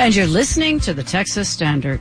And you're listening to the Texas Standard.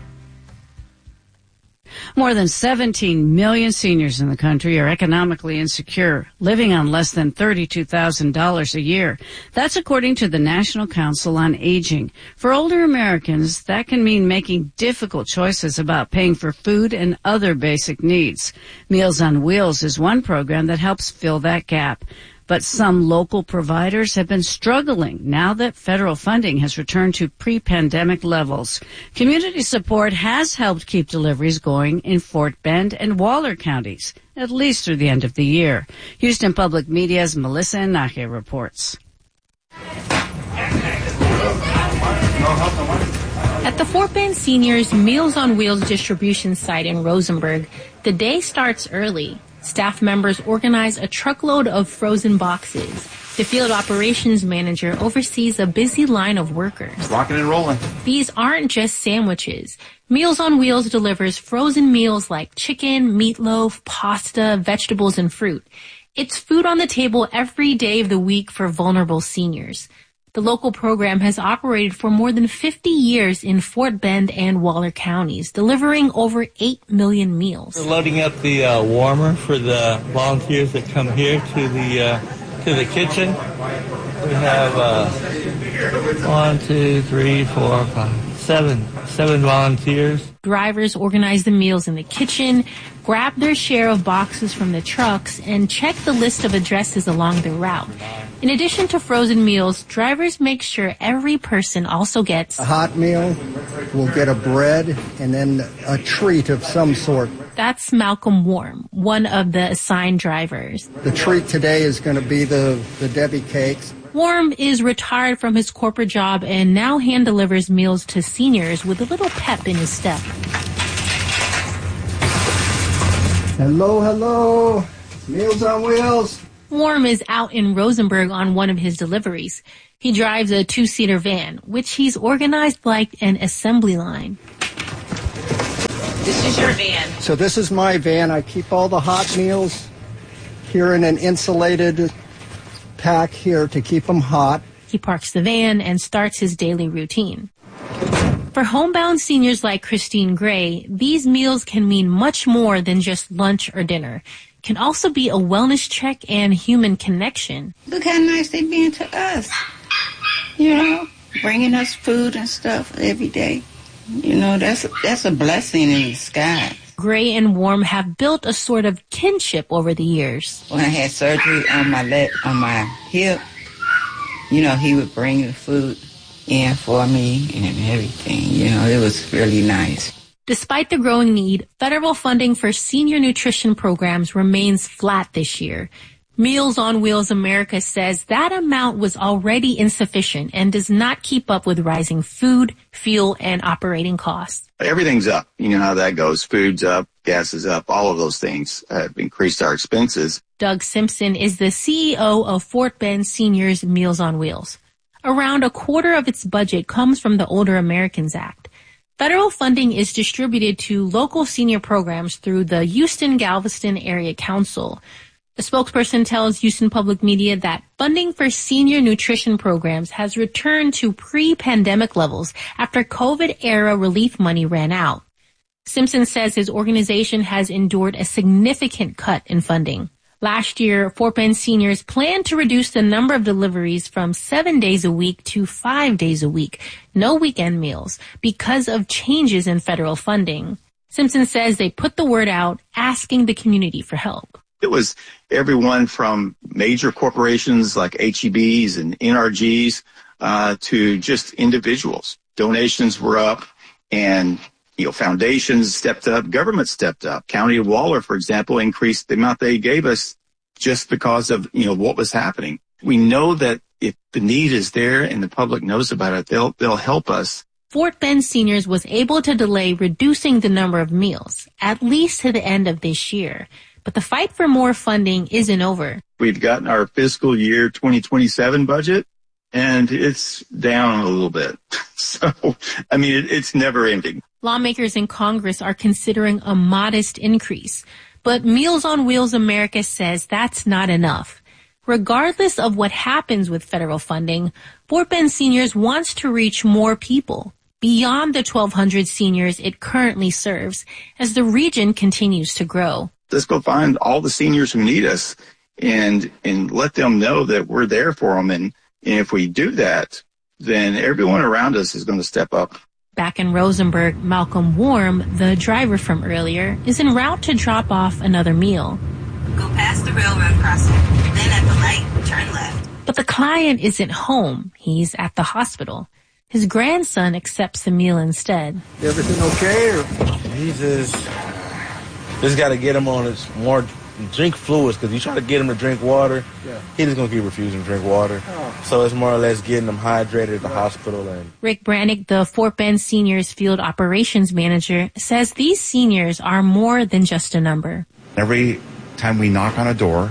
More than 17 million seniors in the country are economically insecure, living on less than $32,000 a year. That's according to the National Council on Aging. For older Americans, that can mean making difficult choices about paying for food and other basic needs. Meals on Wheels is one program that helps fill that gap. But some local providers have been struggling now that federal funding has returned to pre-pandemic levels. Community support has helped keep deliveries going in Fort Bend and Waller counties, at least through the end of the year. Houston Public Media's Melissa Naje reports. At the Fort Bend Seniors Meals on Wheels distribution site in Rosenberg, the day starts early. Staff members organize a truckload of frozen boxes. The field operations manager oversees a busy line of workers. Rocking and rolling. These aren't just sandwiches. Meals on Wheels delivers frozen meals like chicken, meatloaf, pasta, vegetables, and fruit. It's food on the table every day of the week for vulnerable seniors. The local program has operated for more than 50 years in Fort Bend and Waller counties, delivering over 8 million meals. We're loading up the warmer for the volunteers that come here to the kitchen. We have 7 volunteers. Drivers organize the meals in the kitchen, grab their share of boxes from the trucks, and check the list of addresses along the route. In addition to frozen meals, drivers make sure every person also gets a hot meal, we'll get a bread, and then a treat of some sort. That's Malcolm Warm, one of the assigned drivers. The treat today is going to be the Debbie cakes. Warm is retired from his corporate job and now hand delivers meals to seniors with a little pep in his step. Hello, hello. Meals on Wheels. Warm is out in Rosenberg on one of his deliveries. He drives a 2-seater van, which he's organized like an assembly line. This is your van. So this is my van. I keep all the hot meals here in an insulated pack here to keep them hot. He parks the van and starts his daily routine. For homebound seniors like Christine Gray, these meals can mean much more than just lunch or dinner. Can also be a wellness check and human connection. Look how nice they've been to us. You know, bringing us food and stuff every day. You know, that's a blessing in disguise. Gray and Warm have built a sort of kinship over the years. When I had surgery on my hip, you know, he would bring the food in for me and everything. You know, it was really nice. Despite the growing need, federal funding for senior nutrition programs remains flat this year. Meals on Wheels America says that amount was already insufficient and does not keep up with rising food, fuel, and operating costs. Everything's up. You know how that goes. Food's up, gas is up. All of those things have increased our expenses. Doug Simpson is the CEO of Fort Bend Seniors Meals on Wheels. Around a quarter of its budget comes from the Older Americans Act. Federal funding is distributed to local senior programs through the Houston-Galveston Area Council. A spokesperson tells Houston Public Media that funding for senior nutrition programs has returned to pre-pandemic levels after COVID-era relief money ran out. Simpson says his organization has endured a significant cut in funding. Last year, Fort Bend seniors planned to reduce the number of deliveries from 7 days a week to 5 days a week, no weekend meals, because of changes in federal funding. Simpson says they put the word out, asking the community for help. It was everyone from major corporations like HEBs and NRGs to just individuals. Donations were up, and foundations stepped up, government stepped up. County of Waller, for example, increased the amount they gave us just because of what was happening. We know that if the need is there and the public knows about it, they'll help us. Fort Bend Seniors was able to delay reducing the number of meals, at least to the end of this year. But the fight for more funding isn't over. We've gotten our fiscal year 2027 budget, and it's down a little bit. So, it's never ending. Lawmakers in Congress are considering a modest increase. But Meals on Wheels America says that's not enough. Regardless of what happens with federal funding, Fort Bend Seniors wants to reach more people. beyond the 1,200 seniors it currently serves as the region continues to grow. Let's go find all the seniors who need us and let them know that we're there for them. And if we do that, then everyone around us is going to step up. Back in Rosenberg, Malcolm Warm, the driver from earlier, is en route to drop off another meal. Go past the railroad crossing, then at the light, turn left. But the client isn't home. He's at the hospital. His grandson accepts the meal instead. Everything okay? Or? Jesus. Just got to get him on his more drink fluids, because you try to get him to drink water, he just going to keep refusing to drink water. So it's more or less getting him hydrated at the hospital. And Rick Brannick, the Fort Bend Seniors Field Operations Manager, says these seniors are more than just a number. Every time we knock on a door,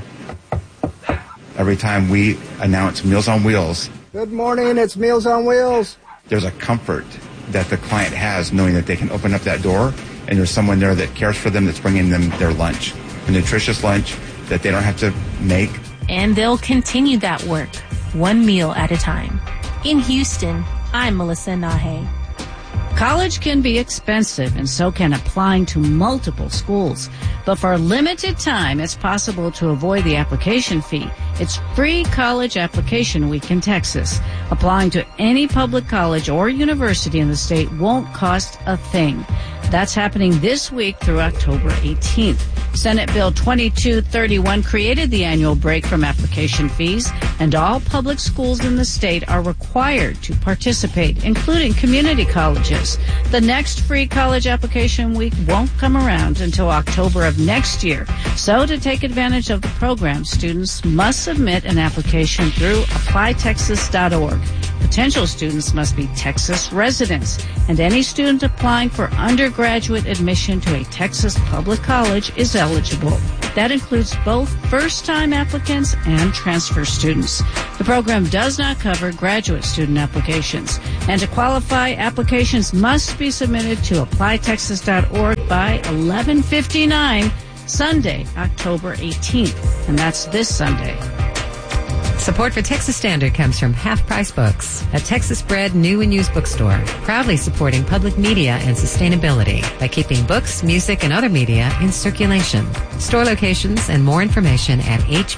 every time we announce Meals on Wheels, Good morning, it's Meals on Wheels. There's a comfort that the client has knowing that they can open up that door and there's someone there that cares for them, that's bringing them their lunch, a nutritious lunch that they don't have to make. And they'll continue that work, one meal at a time. In Houston, I'm Melissa Nahe. College can be expensive, and so can applying to multiple schools. But for a limited time, it's possible to avoid the application fee. It's free college application week in Texas. Applying to any public college or university in the state won't cost a thing. That's happening this week through October 18th. Senate Bill 2231 created the annual break from application fees, and all public schools in the state are required to participate, including community colleges. The next free college application week won't come around until October of next year. So to take advantage of the program, students must submit an application through applytexas.org. Potential students must be Texas residents, and any student applying for undergraduate admission to a Texas public college is eligible. That includes both first-time applicants and transfer students. The program does not cover graduate student applications, and to qualify, applications must be submitted to applytexas.org by 11:59 Sunday, October 18th, and that's this Sunday. Support for Texas Standard comes from Half Price Books, a Texas-bred new and used bookstore, proudly supporting public media and sustainability by keeping books, music, and other media in circulation. Store locations and more information at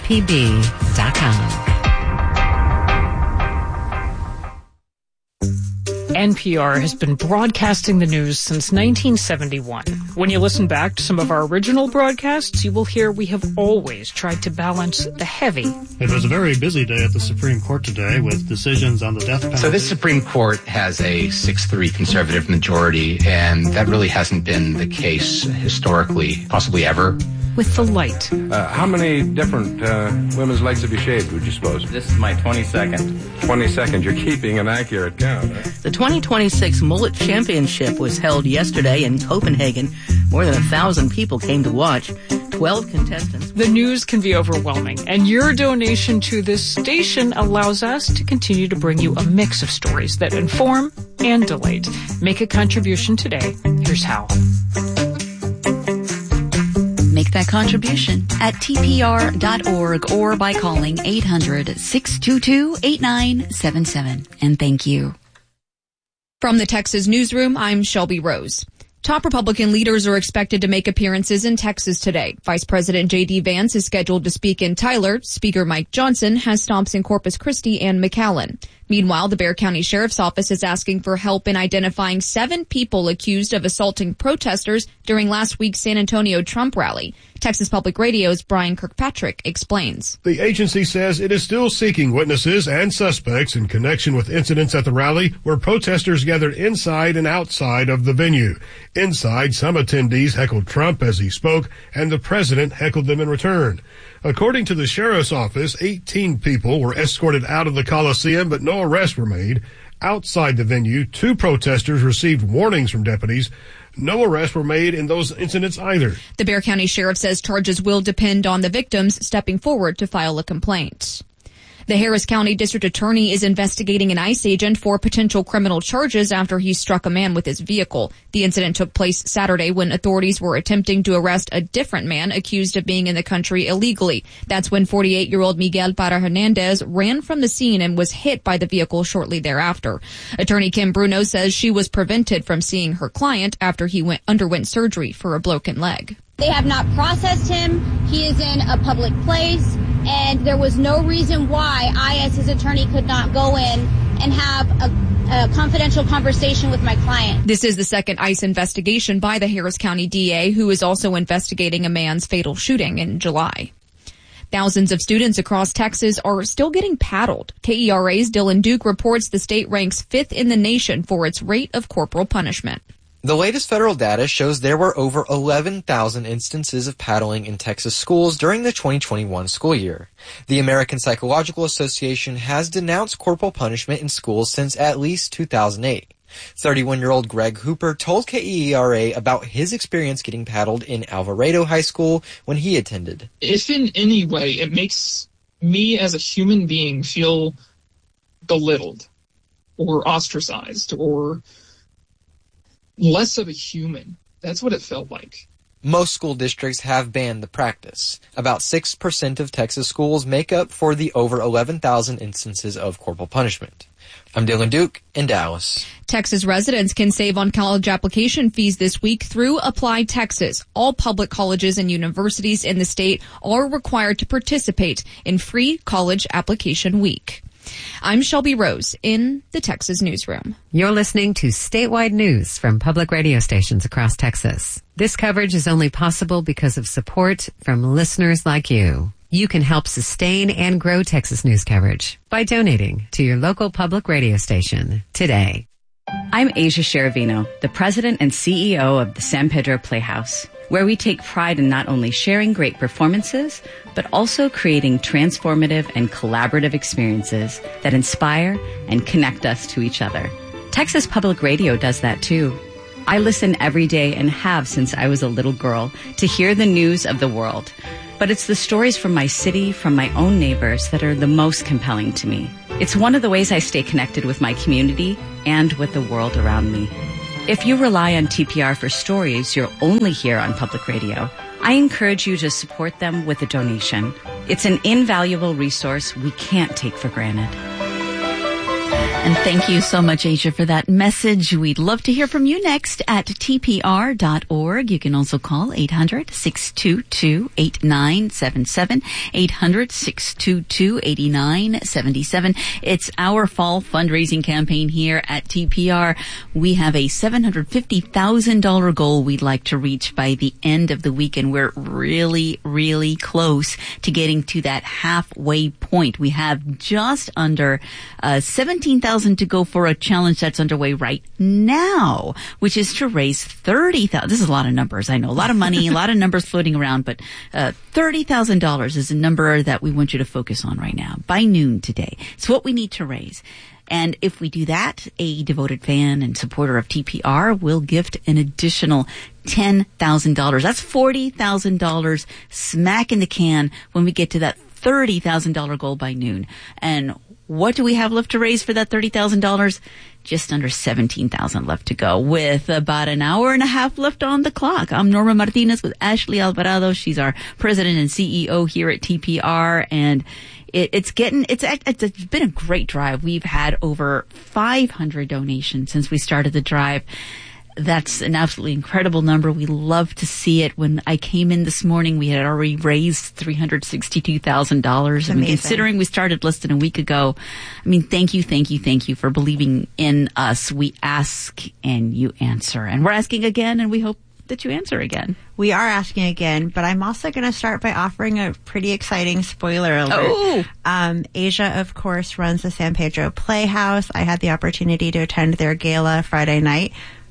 hpb.com. NPR has been broadcasting the news since 1971. When you listen back to some of our original broadcasts, you will hear we have always tried to balance the heavy. It was a very busy day at the Supreme Court today with decisions on the death penalty. So this Supreme Court has a 6-3 conservative majority, and that really hasn't been the case historically, possibly ever. With the light. How many different women's legs have you shaved, would you suppose? This is my 22nd. 22nd. You're keeping an accurate count. The 2026 Mullet Championship was held yesterday in Copenhagen. More than 1,000 people came to watch. 12 contestants. The news can be overwhelming, and your donation to this station allows us to continue to bring you a mix of stories that inform and delight. Make a contribution today. Here's how. Make that contribution at tpr.org or by calling 800-622-8977. And thank you. From the Texas Newsroom, I'm Shelby Rose. Top Republican leaders are expected to make appearances in Texas today. Vice President J.D. Vance is scheduled to speak in Tyler. Speaker Mike Johnson has stops in Corpus Christi and McAllen. Meanwhile, the Bexar County Sheriff's Office is asking for help in identifying 7 people accused of assaulting protesters during last week's San Antonio Trump rally. Texas Public Radio's Brian Kirkpatrick explains. The agency says it is still seeking witnesses and suspects in connection with incidents at the rally where protesters gathered inside and outside of the venue. Inside, some attendees heckled Trump as he spoke, and the president heckled them in return. According to the sheriff's office, 18 people were escorted out of the Coliseum, but no arrests were made. Outside the venue, 2 protesters received warnings from deputies. No arrests were made in those incidents either. The Bexar County Sheriff says charges will depend on the victims stepping forward to file a complaint. The Harris County District Attorney is investigating an ICE agent for potential criminal charges after he struck a man with his vehicle. The incident took place Saturday when authorities were attempting to arrest a different man accused of being in the country illegally. That's when 48-year-old Miguel Parra Hernandez ran from the scene and was hit by the vehicle shortly thereafter. Attorney Kim Bruno says she was prevented from seeing her client after he underwent surgery for a broken leg. They have not processed him. He is in a public place, and there was no reason why I, as his attorney, could not go in and have a confidential conversation with my client. This is the second ICE investigation by the Harris County DA, who is also investigating a man's fatal shooting in July. Thousands of students across Texas are still getting paddled. KERA's Dylan Duke reports the state ranks 5th in the nation for its rate of corporal punishment. The latest federal data shows there were over 11,000 instances of paddling in Texas schools during the 2021 school year. The American Psychological Association has denounced corporal punishment in schools since at least 2008. 31-year-old Greg Hooper told KERA about his experience getting paddled in Alvarado High School when he attended. If in any way it makes me as a human being feel belittled or ostracized or less of a human, that's what it felt like. Most school districts have banned the practice. About 6% of Texas schools make up for the over 11,000 instances of corporal punishment. I'm Dylan Duke in Dallas. Texas residents can save on college application fees this week through Apply Texas. All public colleges and universities in the state are required to participate in free college application week. I'm Shelby Rose in the Texas Newsroom. You're listening to statewide news from public radio stations across Texas. This coverage is only possible because of support from listeners like you. You can help sustain and grow Texas news coverage by donating to your local public radio station today. I'm Asia Sheravino, the president and CEO of the San Pedro Playhouse, where we take pride in not only sharing great performances, but also creating transformative and collaborative experiences that inspire and connect us to each other. Texas Public Radio does that too. I listen every day and have since I was a little girl to hear the news of the world. But it's the stories from my city, from my own neighbors, that are the most compelling to me. It's one of the ways I stay connected with my community and with the world around me. If you rely on TPR for stories you'll only hear on public radio, I encourage you to support them with a donation. It's an invaluable resource we can't take for granted. And thank you so much, Asia, for that message. We'd love to hear from you next at tpr.org. You can also call 800-622-8977, 800-622-8977. It's our fall fundraising campaign here at TPR. We have a $750,000 goal we'd like to reach by the end of the week, and we're really, really close to getting to that halfway point. We have just under 17,000 to go for a challenge that's underway right now, which is to raise $30,000. This is a lot of numbers. I know, a lot of money, a lot of numbers floating around, but $30,000 is a number that we want you to focus on right now by noon today. It's what we need to raise. And if we do that, a devoted fan and supporter of TPR will gift an additional $10,000. That's $40,000 smack in the can when we get to that $30,000 goal by noon. And what do we have left to raise for that $30,000? Just under $17,000 left to go, with about an hour and a half left on the clock. I'm Norma Martinez with Ashley Alvarado. She's our president and CEO here at TPR, and it's been a great drive. We've had over 500 donations since we started the drive. That's an absolutely incredible number. We love to see it. When I came in this morning, we had already raised $362,000. I mean, considering we started less than a week ago, I mean, thank you for believing in us. We ask and you answer. And we're asking again, and we hope that you answer again. We are asking again, but I'm also going to start by offering a pretty exciting spoiler alert. Asia, of course, runs the San Pedro Playhouse. I had the opportunity to attend their gala Friday night.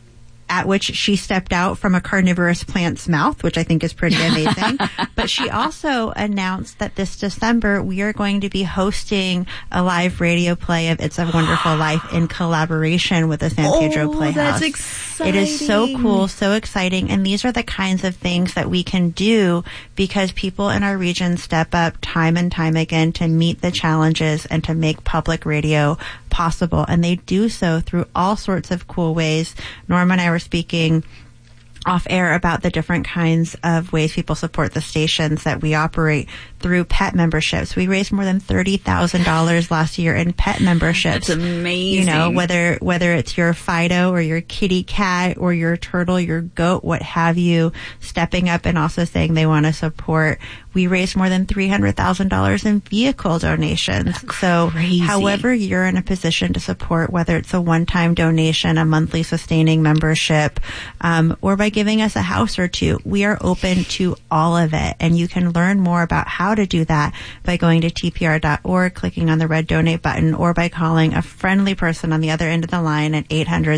at which she stepped out from a carnivorous plant's mouth, which I think is pretty amazing. But she also announced that this December we are going to be hosting a live radio play of It's a Wonderful Life in collaboration with the San Pedro Playhouse. That's exciting. It is so cool, so exciting. And these are the kinds of things that we can do because people in our region step up time and time again to meet the challenges and to make public radio possible. And they do so through all sorts of cool ways. Norma and I were speaking off air about the different kinds of ways people support the stations that we operate through pet memberships. We raised more than $30,000 last year in pet memberships. That's amazing. You know, whether it's your Fido or your kitty cat or your turtle, your goat, what have you, stepping up and also saying they want to support. We raised more than $300,000 in vehicle donations. So however you're in a position to support, whether it's a one-time donation, a monthly sustaining membership, or by giving us a house or two, we are open to all of it. And you can learn more about how to do that by going to tpr.org, clicking on the red donate button, or by calling a friendly person on the other end of the line at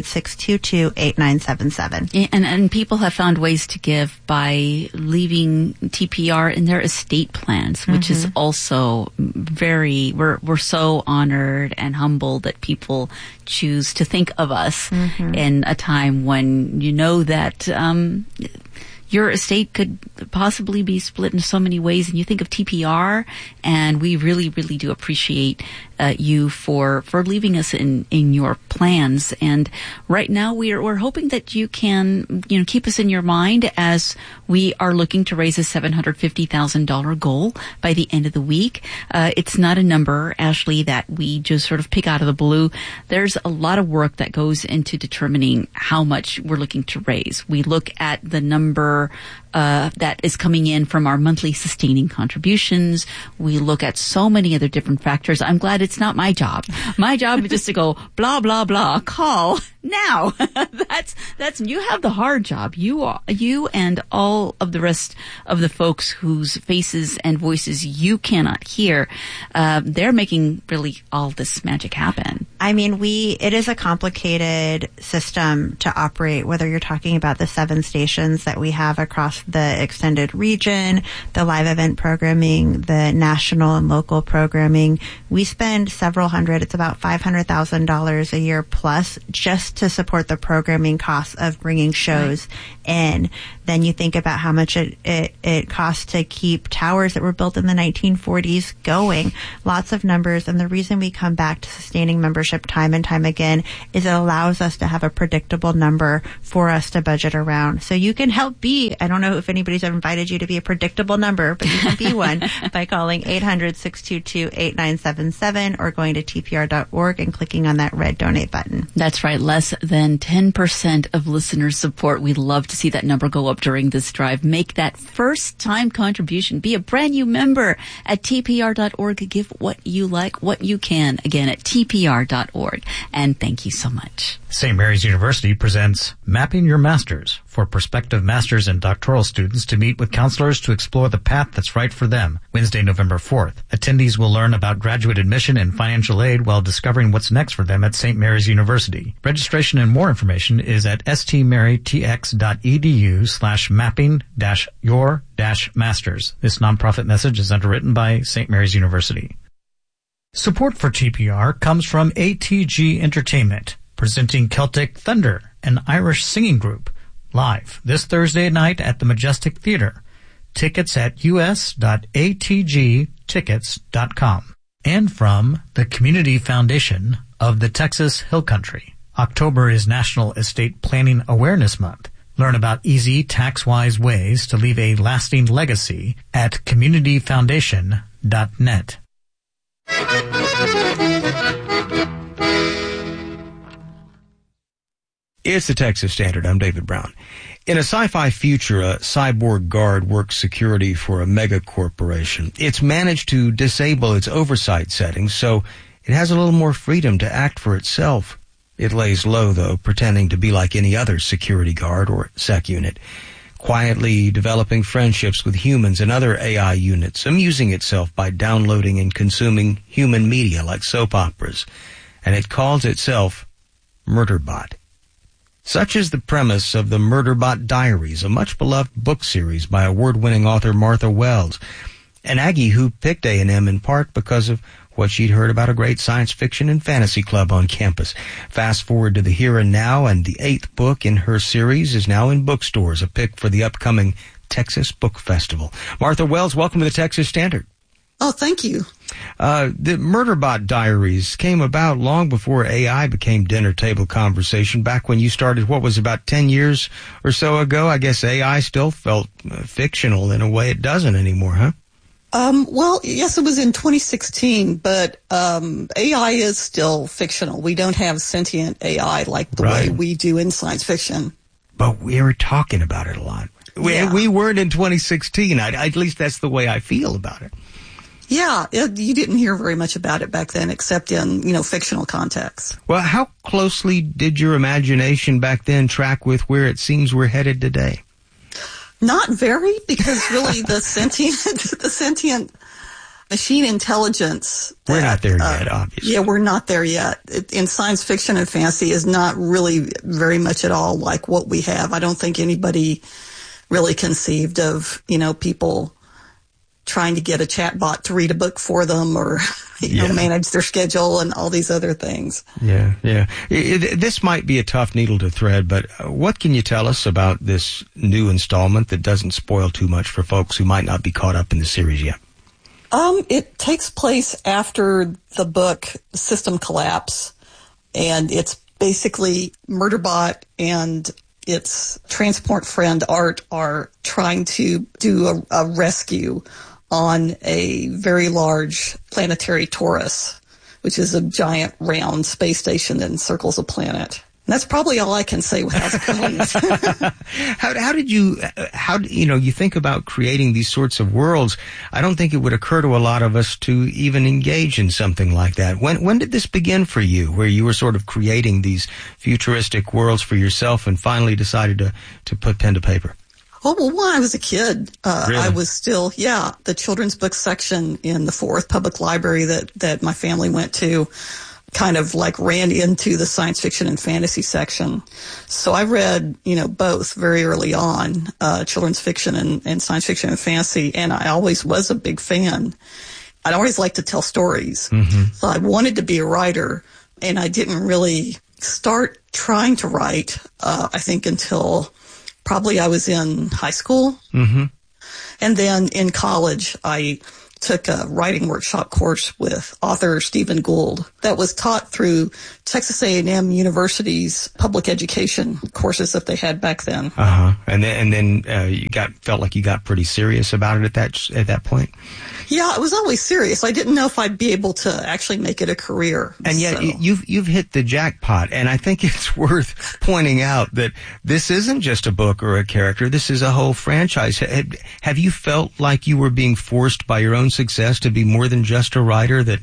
800-622-8977. And people have found ways to give by leaving TPR in their estate plans, which is also we're so honored and humbled that people choose to think of us in a time when you know that your estate could possibly be split in so many ways, and you think of TPR, and we really, really do appreciate you for leaving us in your plans. And right now we're hoping that you can, keep us in your mind as we are looking to raise a $750,000 goal by the end of the week. It's not a number, Ashley, that we just sort of pick out of the blue. There's a lot of work that goes into determining how much we're looking to raise. We look at the number that is coming in from our monthly sustaining contributions. We look at so many other different factors. I'm glad it's not my job. My job is just to go blah blah blah. Call now. That's you have the hard job. You and all of the rest of the folks whose faces and voices you cannot hear. They're making really all this magic happen. I mean, it is a complicated system to operate, whether you're talking about the 7 stations that we have across the extended region, the live event programming, the national and local programming. We spend several hundred, it's about $500,000 a year plus just to support the programming costs of bringing shows in. Then you think about how much it costs to keep towers that were built in the 1940s going. Lots of numbers. And the reason we come back to sustaining membership time and time again is it allows us to have a predictable number for us to budget around. So you can help be, I don't know if anybody's ever invited you to be a predictable number, but you can be one by calling 800-622-8977 or going to tpr.org and clicking on that red donate button. That's right. Less than 10% of listeners support. We'd love to see that number go up during this drive. Make that first time contribution. Be a brand new member at tpr.org. Give what you like, what you can. Again, at tpr.org. And thank you so much. St. Mary's University presents Mapping Your Masters for prospective master's and doctoral students to meet with counselors to explore the path that's right for them. Wednesday, November 4th. Attendees will learn about graduate admission and financial aid while discovering what's next for them at St. Mary's University. Registration and more information is at stmarytx.edu/mapping-your-masters. This nonprofit message is underwritten by St. Mary's University. Support for TPR comes from ATG Entertainment, presenting Celtic Thunder, an Irish singing group, live this Thursday night at the Majestic Theater. Tickets at us.atgtickets.com. And from the Community Foundation of the Texas Hill Country. October is National Estate Planning Awareness Month. Learn about easy, tax-wise ways to leave a lasting legacy at communityfoundation.net. It's the Texas Standard. I'm David Brown. In a sci-fi future, a cyborg guard works security for a mega corporation. It's managed to disable its oversight settings, so it has a little more freedom to act for itself. It lays low, though, pretending to be like any other security guard or sec unit, quietly developing friendships with humans and other AI units, amusing itself by downloading and consuming human media like soap operas. And it calls itself Murderbot. Such is the premise of the Murderbot Diaries, a much-beloved book series by award-winning author Martha Wells, an Aggie who picked A&M in part because of what she'd heard about a great science fiction and fantasy club on campus. Fast forward to the here and now, and the 8th book in her series is now in bookstores, a pick for the upcoming Texas Book Festival. Martha Wells, welcome to the Texas Standard. Oh, thank you. The Murderbot Diaries came about long before AI became dinner table conversation, back when you started, what was about 10 years or so ago. I guess AI still felt fictional in a way it doesn't anymore, huh? Well, yes, it was in 2016, but AI is still fictional. We don't have sentient AI like the way we do in science fiction. But we were talking about it a lot. We weren't in 2016. At least that's the way I feel about it. Yeah, you didn't hear very much about it back then, except in, fictional context. Well, how closely did your imagination back then track with where it seems we're headed today? Not very, because really the sentient machine intelligence. We're not there yet, obviously. Yeah, we're not there yet. In science fiction and fantasy is not really very much at all like what we have. I don't think anybody really conceived of, people trying to get a chatbot to read a book for them or, manage their schedule and all these other things. Yeah. This might be a tough needle to thread, but what can you tell us about this new installment that doesn't spoil too much for folks who might not be caught up in the series yet? It takes place after the book System Collapse, and it's basically Murderbot and its transport friend Art are trying to do a rescue on a very large planetary torus, which is a giant round space station that encircles a planet. And that's probably all I can say without spoiling it. How did you think about creating these sorts of worlds? I don't think it would occur to a lot of us to even engage in something like that. When did this begin for you, where you were sort of creating these futuristic worlds for yourself and finally decided to put pen to paper? Oh, well, when I was a kid, Really? I was still, the children's book section in the Fort Worth Public Library that my family went to kind of like ran into the science fiction and fantasy section. So I read, both very early on, children's fiction and science fiction and fantasy, and I always was a big fan. I'd always liked to tell stories. Mm-hmm. So I wanted to be a writer, and I didn't really start trying to write, I think, until probably I was in high school. Mm-hmm. And then in college, I took a writing workshop course with author Stephen Gould that was taught through Texas A&M University's public education courses that they had back then. And then you felt like you got pretty serious about it at that point. Yeah, I was always serious. I didn't know if I'd be able to actually make it a career. And yet you've hit the jackpot, and I think it's worth pointing out that this isn't just a book or a character. This is a whole franchise. Have you felt like you were being forced by your own success to be more than just a writer? To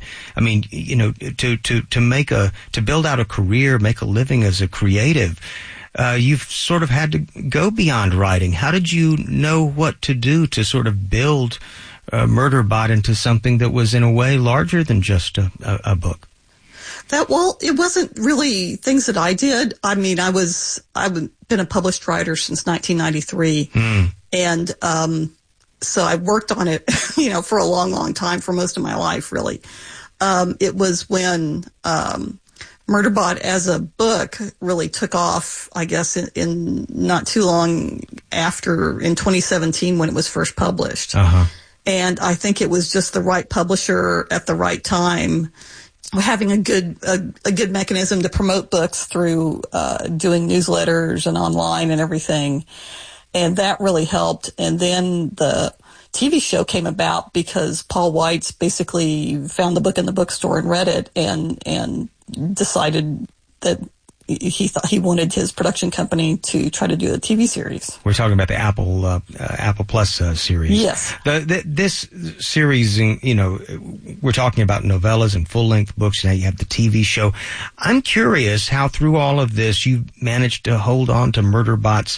build out a career, make a living as a creative, you've sort of had to go beyond writing. How did you know what to do to sort of build Murderbot into something that was in a way larger than just a book? It wasn't really things that I did. I mean, I've been a published writer since 1993, and so I worked on it, for a long, long time, for most of my life, really. It was when Murderbot as a book really took off, I guess, in not too long after, in 2017, when it was first published. Uh-huh. And I think it was just the right publisher at the right time, having a good mechanism to promote books through doing newsletters and online and everything. And that really helped. And then the TV show came about because Paul Weitz basically found the book in the bookstore and read it and decided that he thought he wanted his production company to try to do a TV series. We're talking about the Apple Plus series. Yes. This series, we're talking about novellas and full-length books. Now you have the TV show. I'm curious how through all of this you managed to hold on to Murderbot's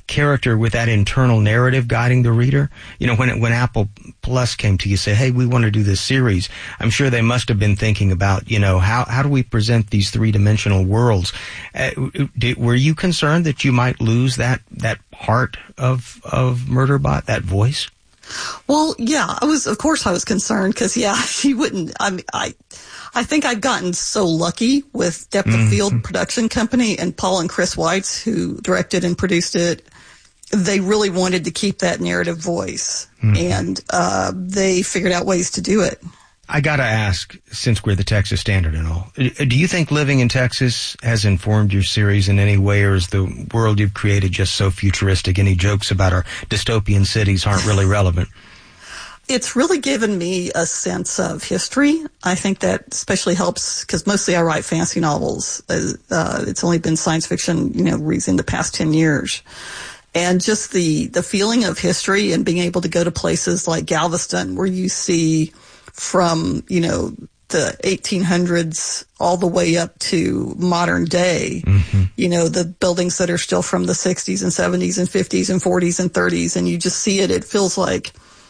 character with that internal narrative guiding the reader? You know, when Apple Plus came to you, say, hey, we want to do this series, I'm sure they must have been thinking about, you know, how do we present these three-dimensional worlds? Were you concerned that you might lose that part of Murderbot, that voice? Well, yeah, I was concerned because, yeah, she wouldn't. I think I've gotten so lucky with Depth of Field Production Company and Paul and Chris Weitz, who directed and produced it. They really wanted to keep that narrative voice, and they figured out ways to do it. I got to ask, since we're the Texas Standard and all, do you think living in Texas has informed your series in any way, or is the world you've created just so futuristic? Any jokes about our dystopian cities aren't really relevant? It's really given me a sense of history. I think that especially helps because mostly I write fantasy novels. It's only been science fiction, in the past 10 years. And just the feeling of history and being able to go to places like Galveston where you see from, the 1800s all the way up to modern day, the buildings that are still from the 60s and 70s and 50s and 40s and 30s. And you just see it. It feels like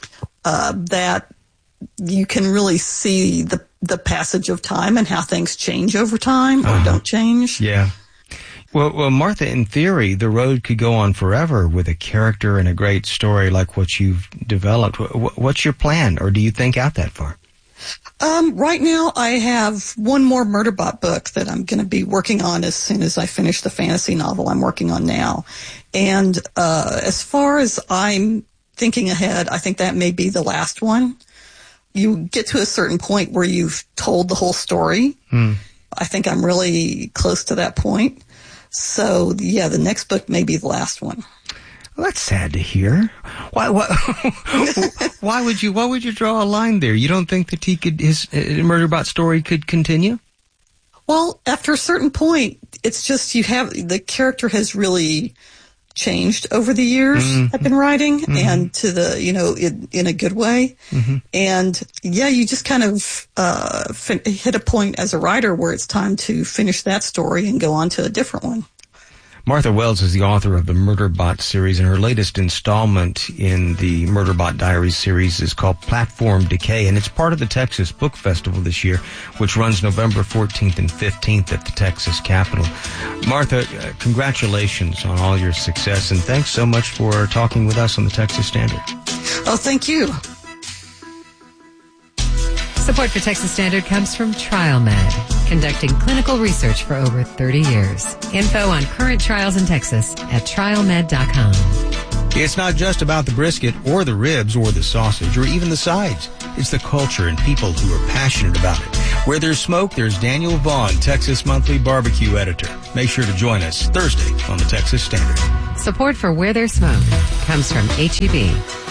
that you can really see the passage of time and how things change over time or don't change. Yeah. Well, Martha, in theory, the road could go on forever with a character and a great story like what you've developed. What's your plan, or do you think out that far? Right now, I have one more Murderbot book that I'm going to be working on as soon as I finish the fantasy novel I'm working on now. And as far as I'm thinking ahead, I think that may be the last one. You get to a certain point where you've told the whole story. I think I'm really close to that point. So, yeah, the next book may be the last one. Well, that's sad to hear. Why would you draw a line there? You don't think that his Murderbot story could continue? Well, after a certain point, it's just the character has really changed over the years I've been writing and to the, in a good way. And yeah, you just kind of, hit a point as a writer where it's time to finish that story and go on to a different one. Martha Wells is the author of the Murderbot series, and her latest installment in the Murderbot Diaries series is called Platform Decay, and it's part of the Texas Book Festival this year, which runs November 14th and 15th at the Texas Capitol. Martha, congratulations on all your success, and thanks so much for talking with us on the Texas Standard. Oh, thank you. Support for Texas Standard comes from TrialMed, conducting clinical research for over 30 years. Info on current trials in Texas at trialmed.com. It's not just about the brisket or the ribs or the sausage or even the sides. It's the culture and people who are passionate about it. Where there's smoke, there's Daniel Vaughn, Texas Monthly Barbecue Editor. Make sure to join us Thursday on the Texas Standard. Support for Where There's Smoke comes from H-E-B.